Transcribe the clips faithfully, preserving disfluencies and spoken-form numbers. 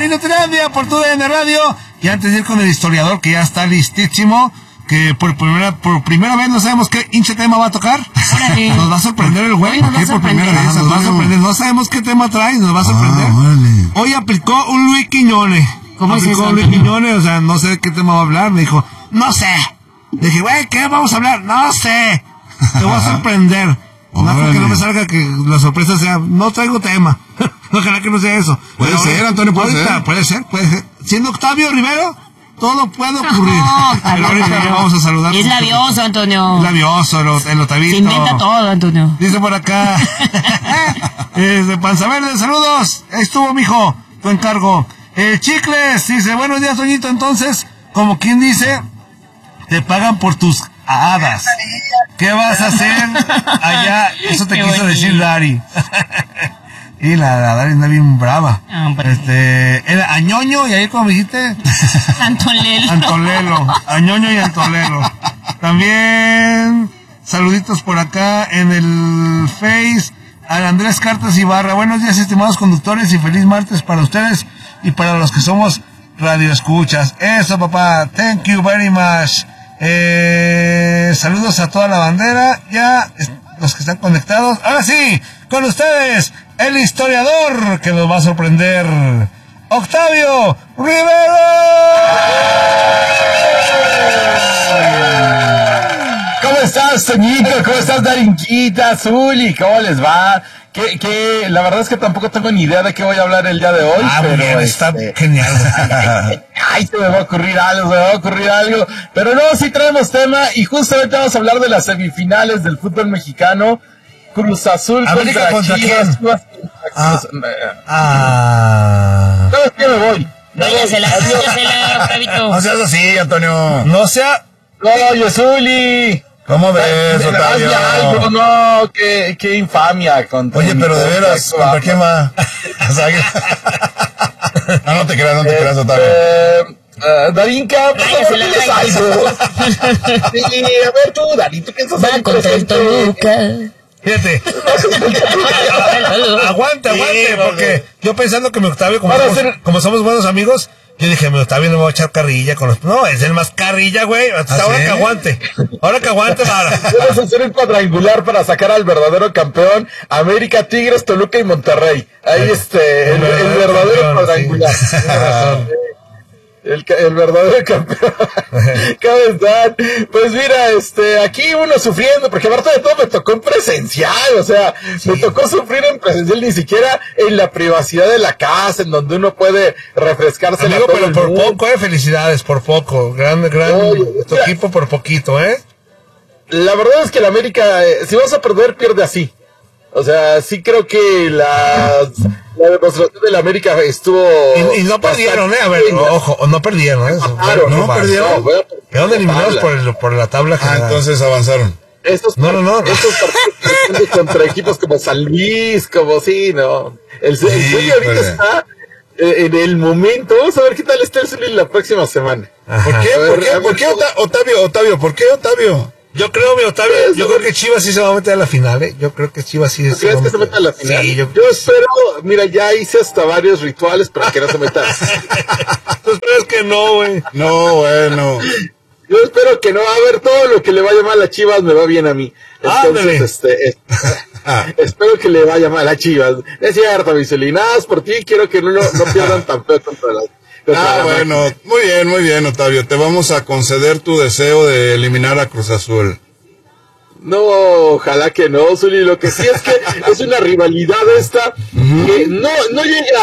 Minutilandia por tu D N Radio. Y antes de ir con el historiador, que ya está listísimo, que por primera, por primera vez no sabemos qué hinche tema va a tocar. Sí. Nos va a sorprender el güey. Nos, por primera vez nos va a sorprender. No sabemos qué tema trae, nos va a sorprender. Ah, hoy aplicó un Luis Quiñones. ¿Cómo se aplicó Luis Quiñones? O sea, no sé de qué tema va a hablar. Me dijo, no sé. Le dije, güey, ¿qué vamos a hablar? No sé. Te voy a sorprender. No, porque no me salga que la sorpresa sea, no traigo tema. Ojalá que no sea eso. Puede Pero ser, ahora, Antonio, puede ahorita, ser. Puede ser, puede ser. Siendo Octavio Rivero, todo puede ocurrir. No, pero ahorita vamos a saludar. Es labioso, Antonio. Es labioso, el, el Otavito. Se inventa todo, Antonio. Dice por acá. Es de Panza Verde, saludos. Ahí estuvo, mijo, tu encargo. El Chicles dice, buenos días, Toñito. Entonces, como quien dice, te pagan por tus hadas. ¿Qué vas a hacer allá? Eso te Qué quiso bonito. decir Dari. Y la, la Dari anda bien brava. Hombre. Este, era Añoño y ahí como dijiste. Antolelo. Antolelo. Añoño y Antolelo. También saluditos por acá en el Face. Al Andrés Cartas Ibarra. Buenos días, estimados conductores, y feliz martes para ustedes y para los que somos radioescuchas. Eso, papá. Thank you very much. Eh, saludos a toda la bandera, ya los que están conectados. Ahora sí, con ustedes, el historiador que nos va a sorprender, Octavio Rivero. ¿Cómo estás, Toñito? ¿Cómo estás, Darinquita, Zuli? ¿Cómo les va? Que, que la verdad es que tampoco tengo ni idea de qué voy a hablar el día de hoy. Ah, pero bien, este, está genial. Ay, se me va a ocurrir algo, se me va a ocurrir algo. Pero no, sí traemos tema y justamente vamos a hablar de las semifinales del fútbol mexicano. Cruz Azul América contra, contra Chivas. Chivas ah, ah. ¿Sabes qué? Me voy. Váyasela, váyasela, Octavito. No seas así, Antonio. No sea... ¡Oye, Zuli! ¿Cómo ves, Octavio? Algo, no, qué, qué infamia. Contra Oye, pero de veras, ¿contra quién va? No, no te creas, no te creas, Octavio. Eh, uh, Darinka, por favor, diles algo. Sí, a ver tú, Darinka, ¿qué estás Va contra el Toluca. Fíjate. Aguante, aguante, sí, porque yo pensando que mi Octavio, como somos, ser... como somos buenos amigos, yo dije, mi Octavio no me va a echar carrilla con los... No, es el más carrilla, güey. Hasta ahora que aguante. Ahora que aguante, para. Vamos a hacer un cuadrangular para sacar al verdadero campeón. América, Tigres, Toluca y Monterrey. Ahí Ay, este, el, el, el verdadero campeón, cuadrangular. Sí. El, el verdadero campeón. ¿Cómo están? Pues mira, este, aquí uno sufriendo, porque aparte de todo me tocó en presencial, o sea, sí. me tocó sufrir en presencial, ni siquiera en la privacidad de la casa, en donde uno puede refrescarse. Amigo, pero por mundo. poco, eh, felicidades, por poco, gran, gran, Oye, tu mira, equipo por poquito, eh. La verdad es que el América, eh, si vas a perder, pierde así. O sea, sí creo que las... La demostración de la América estuvo... Y, y no perdieron, ¿eh? A ver, bien, ojo, no perdieron, ¿eh? Claro, no, no perdieron. No, quedaron eliminados por, el, por la tabla general. Ah, entonces avanzaron. Estos no, no, no. Estos partidos contra equipos como San Luis, como sí, ¿no? El, sí, el sueño ahorita pues, está eh, en el momento. Vamos a ver qué tal está el sueño la próxima semana. Ajá. ¿Por qué? Ver, ¿Por qué? Ver, ¿Por qué Otavio? Otavio, ¿por qué Otavio? Yo creo, mi Octavio, yo creo que Chivas sí se va a meter a la final, ¿eh? Yo creo que Chivas sí se ¿Crees que se meta a la final? Sí, yo... yo espero, mira, ya hice hasta varios rituales para que no se meta. ¿Tú esperas que no, güey? No, bueno. Yo espero que no. A ver, todo lo que le vaya mal a Chivas me va bien a mí. Entonces, este, es, espero que le vaya mal a Chivas. Es cierto, Vicelinadas, por ti quiero que no, no pierdan tan feo contra las... Ah, bueno, muy bien, muy bien, Octavio. Te vamos a conceder tu deseo de eliminar a Cruz Azul. No, ojalá que no, Zuli. Lo que sí es que es una rivalidad esta uh-huh. que no, no llega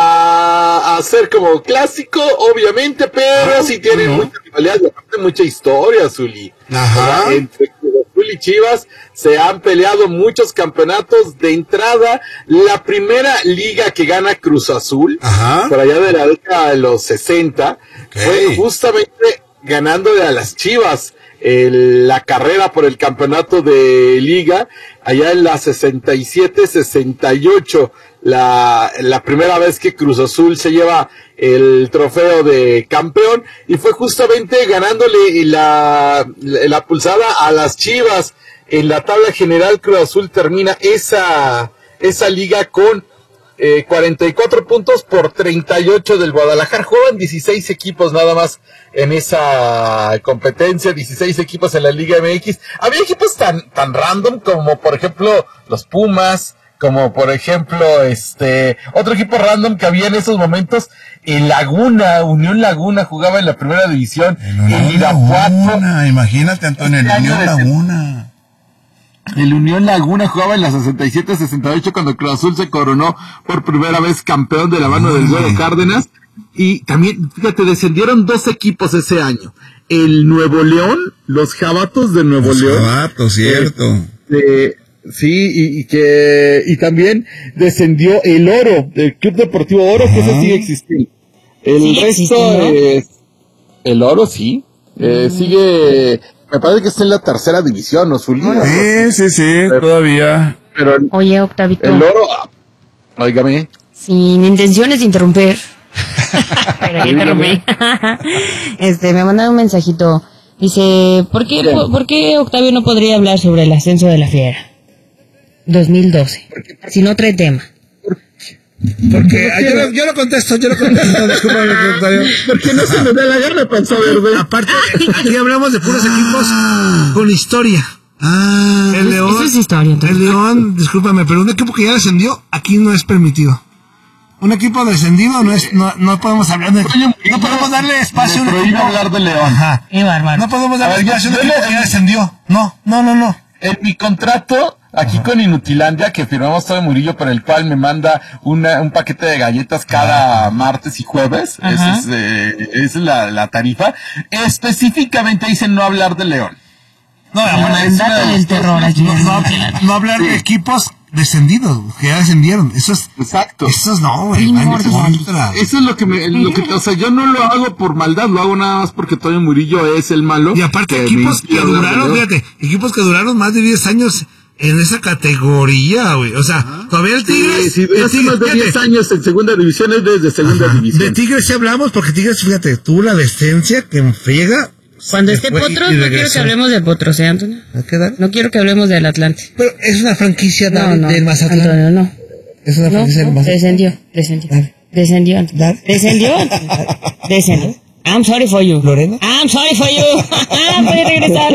a, a ser como clásico, obviamente, pero uh-huh. sí tiene uh-huh. mucha rivalidad y aparte mucha historia, Zuli. Ajá. O sea, entre Cruz Azul y Chivas se han peleado muchos campeonatos. De entrada, la primera liga que gana Cruz Azul, Ajá. por allá de la década de los sesenta, okay. fue justamente ganándole a las Chivas. El, la carrera por el campeonato de liga allá en la sesenta y siete sesenta y ocho, la, la primera vez que Cruz Azul se lleva el trofeo de campeón, y fue justamente ganándole la, la pulsada a las Chivas. En la tabla general Cruz Azul termina esa, esa liga con eh, cuarenta y cuatro puntos por treinta y ocho del Guadalajara. Juegan dieciséis equipos nada más en esa competencia, dieciséis equipos en la Liga M X. Había equipos tan, tan random como, por ejemplo, los Pumas, como por ejemplo, este, otro equipo random que había en esos momentos, el Laguna, Unión Laguna jugaba en la primera división, el Irapuato. Imagínate, Antonio, este el Unión Laguna. El Unión Laguna jugaba en la sesenta y siete sesenta y ocho cuando Cruz Azul se coronó por primera vez campeón de la mano del Güero Cárdenas. Y también, fíjate, descendieron dos equipos ese año. El Nuevo León, los Jabatos de Nuevo los León. Jabatos, cierto. Eh, sí, y, y que, y también descendió el Oro, el Club Deportivo Oro, uh-huh. que eso sigue existiendo. El ¿Sigue resto es, el Oro sí, eh, uh-huh. sigue, me parece que está en la tercera división, ¿no, Zuli? Sí, sí, sí, pero, todavía. Pero, oye, Octavito. El Oro, óigame. Sin intenciones de interrumpir. Pero ya interrumpí. Este, me mandaron un mensajito. Dice, ¿por qué, por, ¿por qué Octavio no podría hablar sobre el ascenso de la Fiera? dos mil doce. Si no trae tema. Porque yo lo, yo lo contesto, yo lo contesto, discúlpame, Octavio. Porque no se me da la gana, Panza Verde. Aparte, aquí hablamos de puros equipos con historia. Ah, el León, eso es historia, entonces. El León, discúlpame, pero un equipo que ya descendió, aquí no es permitido. Un equipo descendido no es, no, no podemos hablar de, no podemos darle espacio a un equipo. hablar de León. Ajá. Qué bárbaro. No podemos darle ver, espacio a un yo, equipo yo que ya descendió. No, no, no, no. En mi contrato, aquí Ajá. con Inutilandia, que firmamos todo Murillo, por el cual me manda una, un paquete de galletas cada Ajá. martes y jueves, esa es, eh, es la, la tarifa, específicamente dicen no hablar de León. No, no, no es una del terror aquí. No, no, no hablar sí. de equipos descendidos, que ya descendieron. Eso es, exacto. Eso es no, güey. Eso es lo que me, lo que, o sea, yo no lo hago por maldad, lo hago nada más porque Toño Murillo es el malo. Y aparte, equipos que duraron, fíjate, equipos que duraron más de diez años en esa categoría, güey. O sea, Ajá. todavía el Tigres. Sí, sí, el Tigres, más de diez años en segunda división es desde segunda Ajá. división. De Tigres sí hablamos porque Tigres, fíjate, tuvo la decencia que friega. Cuando esté Potros, no quiero que hablemos de Potros, ¿eh, Antonio? No quiero que hablemos del Atlante. Pero es una franquicia no, de, no, del Mazatlán. Antonio, no. Es una franquicia no, del Mazatlán. Descendió, descendió. Dale. Descendió, Antonio. Dale. Descendió. Descendió. I'm sorry for you. ¿Lorena? I'm sorry for you. Ah, voy a regresar,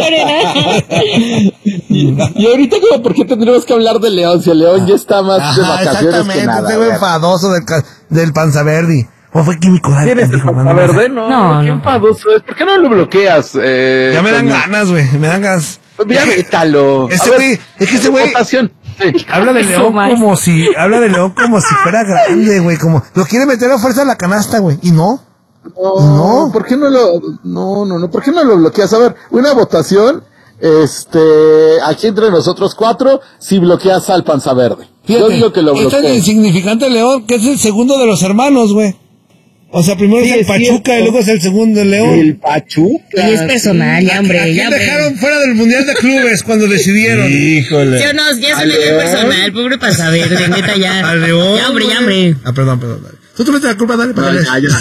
Lorena. y, y ahorita, como, ¿por qué tendremos que hablar de León? Si el León ya está más Ajá, de vacaciones que nada. Exactamente, estoy enfadoso del, del Panza Verde. ¿O fue químico? ¿Tienes el Panza Verde? No, no, ¿qué no. enfadoso es? ¿Por qué no lo bloqueas? Eh, ya me dan ganas, güey, me dan ganas. Pues ya métalo. Ese güey, es que ese güey habla de León como si, habla de León como si fuera grande, güey, como, lo quiere meter a fuerza a la canasta, güey, y no. No, no, ¿por qué no lo, no, no, no, ¿por qué no lo bloqueas? A ver, una votación, este, aquí entre nosotros cuatro, si bloqueas al Panza Verde. Fíjate, yo digo que lo bloqueas. Este es el insignificante León, que es el segundo de los hermanos, güey. O sea, primero sí, es el Pachuca sí, y luego es el segundo el León. El Pachuca. Y es personal, ya, hombre. Ya hombre. dejaron fuera del Mundial de Clubes cuando decidieron. Híjole. Yo no, ya se le dio personal, pobre Panza Verde, neta, ya. Al León. Ya, hombre, ya, hombre. Ah, perdón, perdón, dale. Tú te metes la culpa, dale, para no, ya, ya.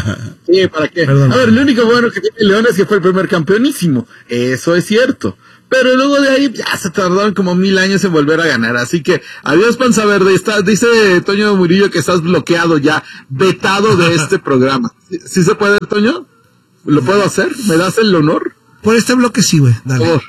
Sí, ¿para qué? Perdón. A ver, lo único bueno que tiene León es que fue el primer campeonísimo. Eso es cierto. Pero luego de ahí ya se tardaron como mil años en volver a ganar. Así que, adiós Panza Verde. Está, dice Toño Murillo que estás bloqueado ya, vetado de este programa. ¿Sí, ¿Sí se puede, Toño? ¿Lo puedo hacer? ¿Me das el honor? Por este bloque sí, güey. Dale. Oh.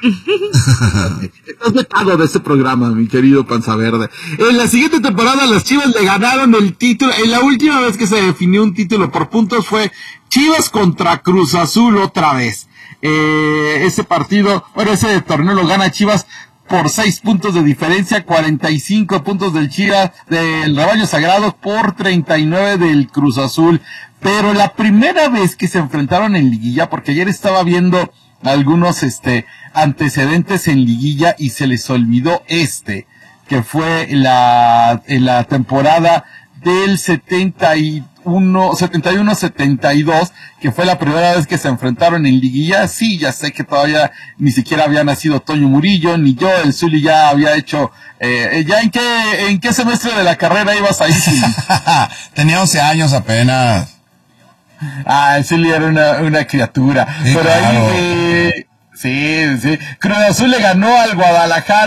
Estás vetado de este programa, mi querido Panza Verde. En la siguiente temporada las Chivas le ganaron el título. En la última vez que se definió un título por puntos fue Chivas contra Cruz Azul otra vez. Eh, ese partido, bueno, ese torneo lo gana Chivas por seis puntos de diferencia, cuarenta y cinco puntos del Chivas, del Rebaño Sagrado por treinta y nueve del Cruz Azul. Pero la primera vez que se enfrentaron en liguilla, porque ayer estaba viendo algunos este antecedentes en liguilla y se les olvidó este, que fue la, en la temporada del setenta y uno, setenta y uno setenta y dos, que fue la primera vez que se enfrentaron en liguilla. Sí, ya sé que todavía ni siquiera había nacido Toño Murillo, ni yo, el Zuli ya había hecho, eh, ya en qué, en qué semestre de la carrera ibas ahí. Tenía once años apenas. Ah, el Zuli era una, una criatura. Sí, pero claro. ahí, eh, sí, sí. Cruz Azul le ganó al Guadalajara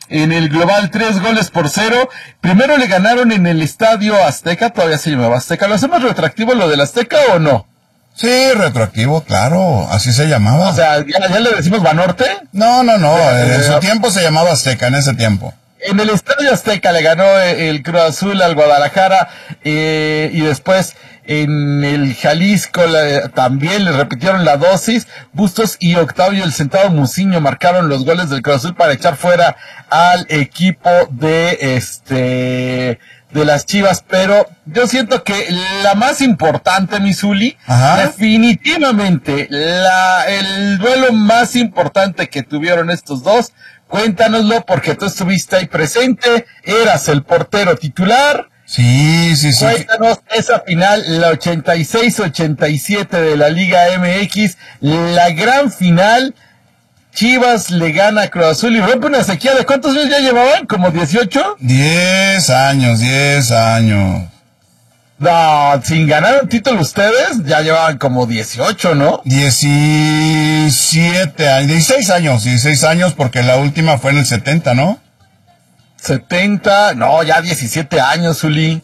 en el global tres goles por cero. Primero le ganaron en el Estadio Azteca, todavía se llamaba Azteca. ¿Lo hacemos retroactivo lo del Azteca o no? Sí, retroactivo, claro, así se llamaba. O sea, ¿ya, ya le decimos Banorte? No, no, no, en su tiempo se llamaba Azteca, en ese tiempo. En el Estadio Azteca le ganó el Cruz Azul al Guadalajara, eh, y después en el Jalisco la, también le repitieron la dosis. Bustos y Octavio el Sentado Muciño marcaron los goles del Cruz Azul para echar fuera al equipo de este de las Chivas, pero yo siento que la más importante, mi Zuli, definitivamente la el duelo más importante que tuvieron estos dos. Cuéntanoslo porque tú estuviste ahí presente, eras el portero titular. Sí, sí, sí. Cuéntanos esa final, la ochenta y seis ochenta y siete de la Liga M X, la gran final. Chivas le gana a Cruz Azul y rompe una sequía. ¿De cuántos años ya llevaban? ¿Como dieciocho? diez años, diez años. No, sin ganar un título ustedes, ya llevaban como dieciocho, ¿no? diecisiete años, dieciséis años, dieciséis años porque la última fue en el setenta, ¿no? setenta, no, ya diecisiete años, Zuli.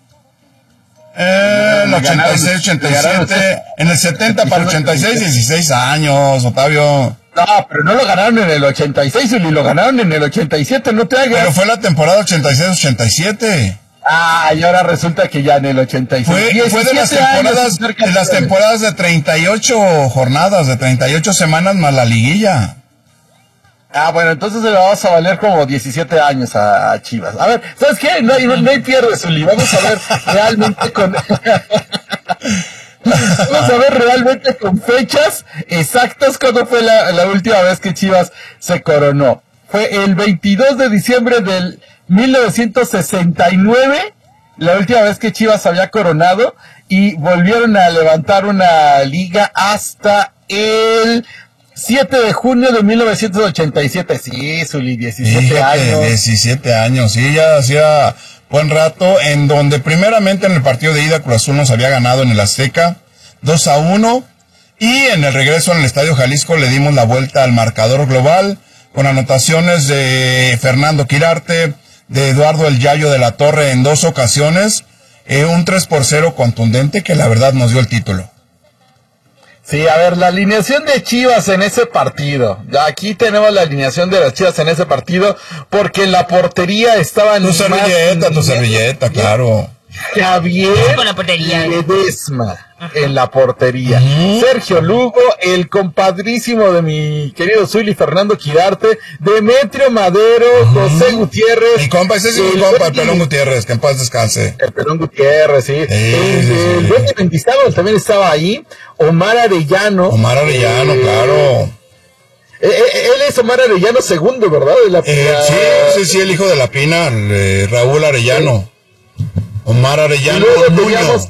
Eh, en el ochenta y seis, ochenta y siete, en el setenta para ochenta y seis, dieciséis años, Octavio. No, pero no lo ganaron en el ochenta y seis, Zuli, lo ganaron en el ochenta y siete, no te hagas. Pero fue la temporada ochenta y seis, ochenta y siete. Ah, y ahora resulta que ya en el ochenta y seis. Fue, fue de las temporadas, de las temporadas de treinta y ocho jornadas, de treinta y ocho semanas más la liguilla. Ah, bueno, entonces le vamos a valer como diecisiete años a, a Chivas. A ver, ¿sabes qué? No hay, no, no hay pierde, Zuli. Vamos a ver realmente con... Vamos a ver realmente con fechas exactas cuándo fue la, la última vez que Chivas se coronó. Fue el veintidós de diciembre del mil novecientos sesenta y nueve, la última vez que Chivas había coronado, y volvieron a levantar una liga hasta el siete de junio de mil novecientos ochenta y siete. Sí, Zuli, diecisiete Fíjate, años. diecisiete años, sí, ya hacía buen rato, en donde primeramente en el partido de ida Cruz Azul nos había ganado en el Azteca dos a uno, y en el regreso en el Estadio Jalisco le dimos la vuelta al marcador global con anotaciones de Fernando Quirarte, de Eduardo El Yayo de la Torre en dos ocasiones, eh, un tres por cero contundente que la verdad nos dio el título. Sí, a ver, la alineación de Chivas en ese partido. Aquí tenemos la alineación de las Chivas en ese partido, porque en la portería estaban... Tu servilleta, tu servilleta, claro. Javier con la portería. Ledesma en la portería. Uh-huh. Sergio Lugo, el compadrísimo de mi querido Zuli, Fernando Quirarte, Demetrio Madero, uh-huh. José Gutiérrez. Mi compa, ese es mi compa, el Pelón Gutiérrez, que en paz descanse. El Pelón Gutiérrez, sí. sí el sí, el dueño sí. Mendizábal también estaba ahí. Omar Arellano. Omar Arellano, eh, claro. Eh, eh, él es Omar Arellano segundo, ¿verdad? De la eh, sí, sí, sí, el hijo de la Pina, eh, Raúl Arellano. Sí. Omar Arellano. Teníamos,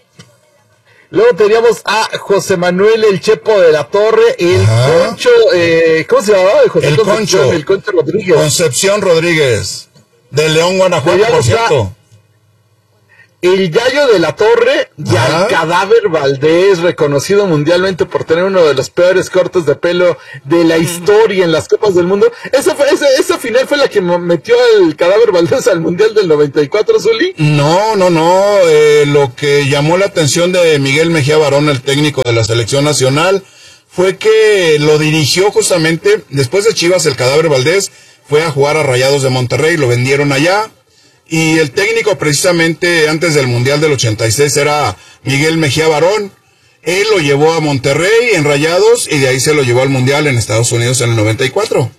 luego teníamos a José Manuel El Chepo de la Torre, el Ajá. Concho, eh, ¿cómo se llamaba? José el Concho. El Concho Rodríguez. Concepción Rodríguez, de León, Guanajuato, por cierto. El Yayo de la Torre y Ajá. al Cadáver Valdés, reconocido mundialmente por tener uno de los peores cortes de pelo de la historia en las Copas del Mundo. Esa, fue, esa, esa final fue la que metió al Cadáver Valdés al Mundial del noventa y cuatro, Zuli. No, no, no. Eh, lo que llamó la atención de Miguel Mejía Barón, el técnico de la selección nacional, fue que lo dirigió justamente después de Chivas. El Cadáver Valdés fue a jugar a Rayados de Monterrey, lo vendieron allá. Y el técnico precisamente antes del Mundial del ochenta y seis era Miguel Mejía Barón. Él lo llevó a Monterrey en Rayados y de ahí se lo llevó al Mundial en Estados Unidos en el noventa y cuatro.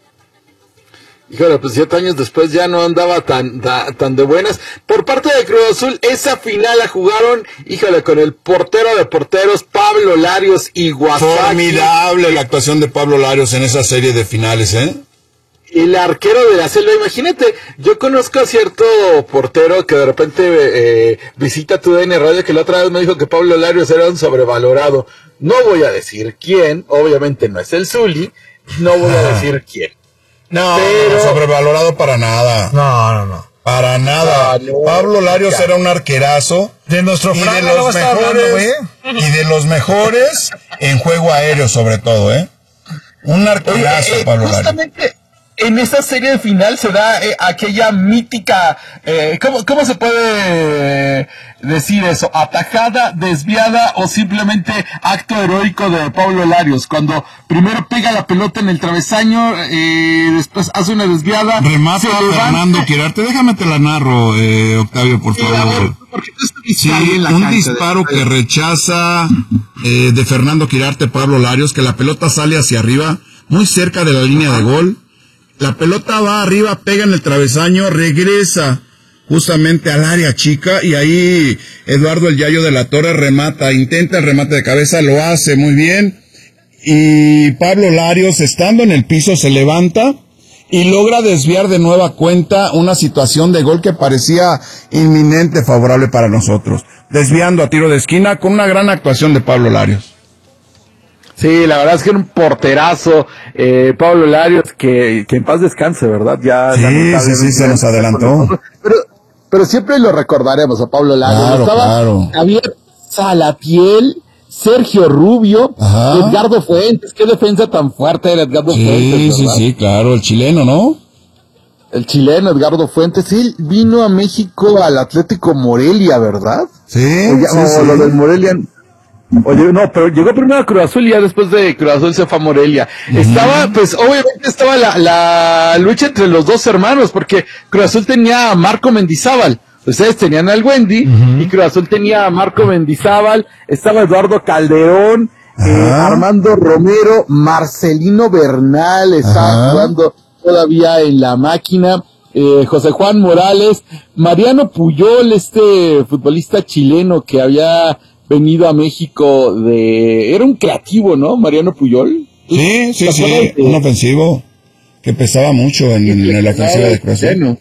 Híjole, pues siete años después ya no andaba tan, tan, tan de buenas. Por parte de Cruz Azul, esa final la jugaron, híjole, con el portero de porteros, Pablo Larios y Guasaki. Formidable la actuación de Pablo Larios en esa serie de finales, ¿eh? El arquero de la selva, imagínate, yo conozco a cierto portero que de repente eh, visita tu D N Radio, que la otra vez me dijo que Pablo Larios era un sobrevalorado. No voy a decir quién, obviamente no es el Zuli, no voy a decir quién. No, pero... no, sobrevalorado para nada. No, no, no. Para nada. Ah, no, Pablo Larios era un arquerazo. De nuestro y de los mejores, hablando, y de los mejores en juego aéreo sobre todo, ¿eh? Un arquerazo, Oye, eh, Pablo justamente, Larios. en esa serie de final se da eh, aquella mítica, eh, ¿cómo, ¿cómo se puede decir eso? ¿Atajada, desviada o simplemente acto heroico de Pablo Larios? Cuando primero pega la pelota en el travesaño, eh, después hace una desviada. Remata a Fernando Quirarte. Déjame te la narro, eh, Octavio, por favor. Sí, ver, porque sí, un disparo de... que rechaza eh, de Fernando Quirarte, Pablo Larios, que la pelota sale hacia arriba, muy cerca de la línea de gol. La pelota va arriba, pega en el travesaño, regresa justamente al área chica y ahí Eduardo el Yayo de la Torre remata, intenta el remate de cabeza, lo hace muy bien y Pablo Larios, estando en el piso, se levanta y logra desviar de nueva cuenta una situación de gol que parecía inminente, favorable para nosotros, desviando a tiro de esquina con una gran actuación de Pablo Larios. Sí, la verdad es que era un porterazo, eh, Pablo Larios, que, que en paz descanse, ¿verdad? Ya, sí, sí, sí, se nos adelantó. Pero, pero siempre lo recordaremos a Pablo Larios. Claro, Estaba claro. Javier Salatiel, Sergio Rubio, Ajá. Edgardo Fuentes. Qué defensa tan fuerte era Edgardo sí, Fuentes, Sí, sí, sí, claro, el chileno, ¿no? El chileno Edgardo Fuentes. Él vino a México al Atlético Morelia, ¿verdad? Sí, o, ya, sí, o sí. lo del Morelia... Oye, no, pero llegó primero a Cruz Azul y ya después de Cruz Azul se fue a Morelia. Uh-huh. Estaba, pues, obviamente estaba la, la lucha entre los dos hermanos, porque Cruz Azul tenía a Marco Mendizábal. Ustedes tenían al Wendy, uh-huh. y Cruz Azul tenía a Marco Mendizábal, estaba Eduardo Calderón, uh-huh. eh, Armando Romero, Marcelino Bernal, estaba uh-huh. jugando todavía en la máquina, eh, José Juan Morales, Mariano Puyol, este futbolista chileno que había venido a México de... Era un creativo, ¿no? Mariano Puyol. Sí, sí, sí, de... un ofensivo que pesaba mucho en, en, en la ofensiva de Cruz Azul.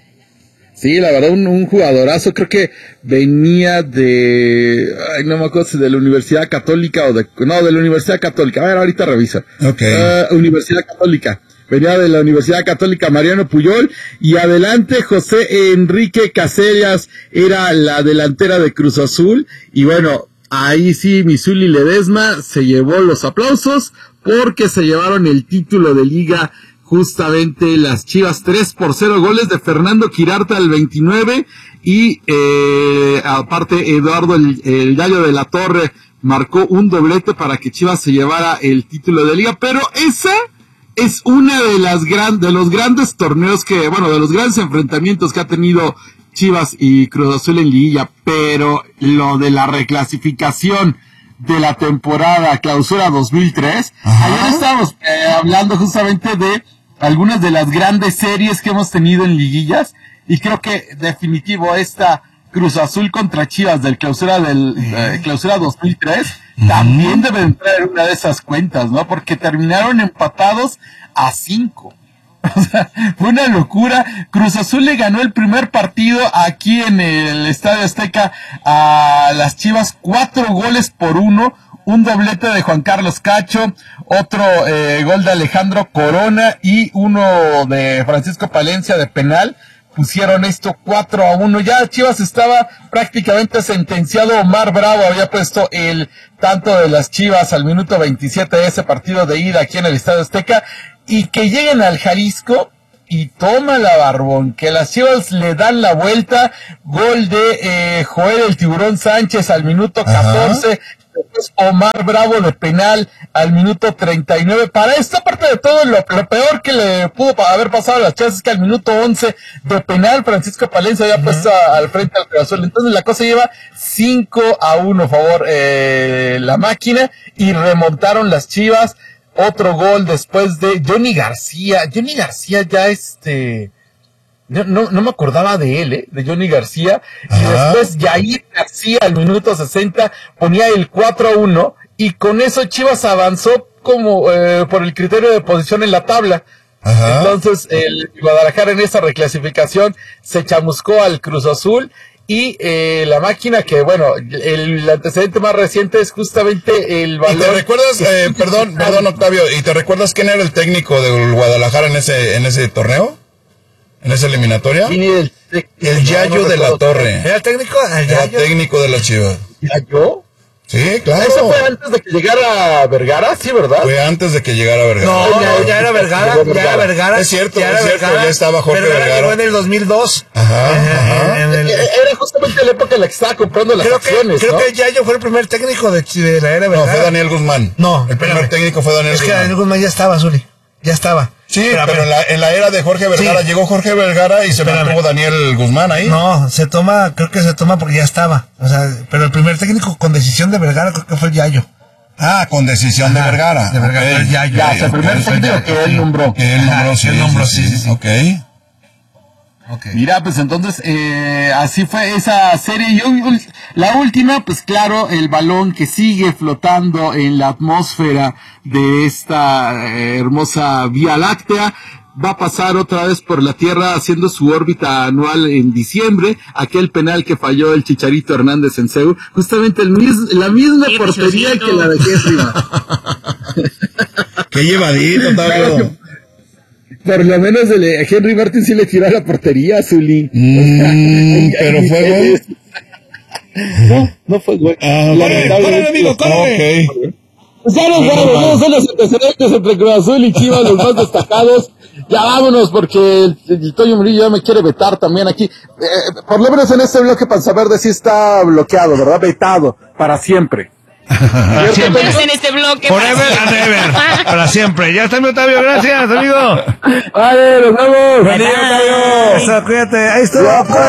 Sí, la verdad, un, un jugadorazo. Creo que venía de... Ay, no me acuerdo si de la Universidad Católica o de... No, de la Universidad Católica. A ver, ahorita revisa. Ok. Uh, Universidad Católica. Venía de la Universidad Católica Mariano Puyol, y adelante José Enrique Casellas era la delantera de Cruz Azul, y bueno, ahí sí Misuli Ledesma se llevó los aplausos, porque se llevaron el título de liga justamente las Chivas, tres por cero, goles de Fernando Quirarte al veintinueve, y eh, aparte Eduardo el, el Yayo de la Torre marcó un doblete para que Chivas se llevara el título de liga, pero esa... es una de las gran, de los grandes torneos que, bueno, de los grandes enfrentamientos que ha tenido Chivas y Cruz Azul en liguilla, pero lo de la reclasificación de la temporada Clausura dos mil tres, Ajá. ayer estábamos eh, hablando justamente de algunas de las grandes series que hemos tenido en liguillas, y creo que definitivo esta Cruz Azul contra Chivas del Clausura del eh, Clausura dos mil tres uh-huh. también debe entrar en una de esas cuentas, ¿no? Porque terminaron empatados a cinco. O sea, fue una locura. Cruz Azul le ganó el primer partido aquí en el Estadio Azteca a las Chivas, cuatro goles por uno, un doblete de Juan Carlos Cacho, otro eh, gol de Alejandro Corona y uno de Francisco Palencia de penal. Pusieron esto cuatro a uno, ya Chivas estaba prácticamente sentenciado. Omar Bravo había puesto el tanto de las Chivas al minuto veintisiete de ese partido de ida aquí en el Estadio Azteca, y que lleguen al Jalisco y toma la Barbón, que las Chivas le dan la vuelta, gol de eh, Joel el Tiburón Sánchez al minuto catorce, Ajá. Después Omar Bravo de penal al minuto treinta y nueve. Para esta parte de todo, lo, lo peor que le pudo haber pasado a las Chivas es que al minuto once de penal Francisco Palencia había uh-huh. puesto a, al frente al Cruz Azul. Entonces la cosa lleva cinco a uno a favor eh, la máquina, y remontaron las Chivas. Otro gol después de Johnny García. Johnny García ya este... No, no, no me acordaba de él, ¿eh? De Johnny García. Ajá. Y después Yair García al minuto sesenta ponía el cuatro a uno, y con eso Chivas avanzó como eh, por el criterio de posición en la tabla. Ajá. Entonces el Guadalajara en esa reclasificación se chamuscó al Cruz Azul, y eh, la máquina que, bueno, el antecedente más reciente es justamente el valor. ¿Y te recuerdas, eh, perdón, perdón Octavio, ¿y te recuerdas quién era el técnico del Guadalajara en ese, en ese torneo? ¿En esa eliminatoria? El, el Yayo no, no de la Torre. ¿Era el técnico? El Era técnico de las Chivas. ¿Yayo? Sí, claro. ¿Eso fue antes de que llegara Vergara? Sí, ¿verdad? Fue antes de que llegara Vergara. No, no, ya era Vergara, ya era Vergara. Es cierto, ya es cierto, Vergara. ya estaba Jorge Vergara. Vergara. Llegó en el dos mil dos. Ajá, eh, ajá. En el, Era justamente la época en la que estaba comprando las creo que, acciones, creo ¿no? que Yayo fue el primer técnico de, de la era No, Vergara. fue Daniel Guzmán. No, el primer espérame. técnico fue Daniel Es que Guzmán. Daniel Guzmán ya estaba, Zuli. Ya estaba. Sí, Espérame. pero en la, en la era de Jorge Vergara Sí. llegó Jorge Vergara y se Espérame. mantuvo Daniel Guzmán ahí. No, se toma, creo que se toma porque ya estaba. O sea, pero el primer técnico con decisión de Vergara creo que fue el Yayo. Ah, con decisión de Ajá, Vergara. de Vergara, Ok. el Yayo. Ya, o sea, el primer Ok, técnico que él nombró. Que él nombró, Ajá, sí. que él nombró, sí, sí, sí, sí, sí. Ok. Okay. Mira, pues entonces, eh, así fue esa serie. Y ul- ul- la última, pues claro, el balón que sigue flotando en la atmósfera de esta eh, hermosa Vía Láctea. Va a pasar otra vez por la Tierra haciendo su órbita anual en diciembre. Aquel penal que falló el Chicharito Hernández en Seúl. Justamente el mis, la misma Qué portería preciosito. que la de Henry. Qué llevadito, Octavio. Por lo menos el, eh, Henry Martin sí le tiró a la portería a Zuli. Mm, pero fue gol. No, no fue gol. Ah, Lamentablemente. amigo, córrele. Ok. Pues ya nos vamos, vamos a los antecedentes entre Cruz Azul y Chivas, los más destacados. Ya vámonos, porque el, el Toño Murillo ya me quiere vetar también aquí. Eh, por lo menos en este bloque Panzaverde sí está bloqueado, ¿verdad? Vetado, para siempre. Para siempre. Estás en este bloque. Forever and ever. Para siempre. Ya está mi Octavio. Gracias, amigo. Vale, nos vemos. Buen día, Octavio. Eso, cuídate. Ahí está.